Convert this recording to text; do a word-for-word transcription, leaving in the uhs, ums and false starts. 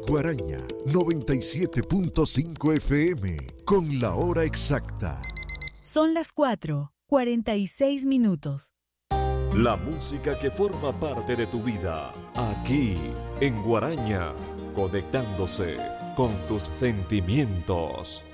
Guaraña noventa y siete punto cinco F M con la hora exacta. Son las cuatro, cuarenta y seis minutos. La música que forma parte de tu vida, aquí en Guaraña, conectándose con tus sentimientos.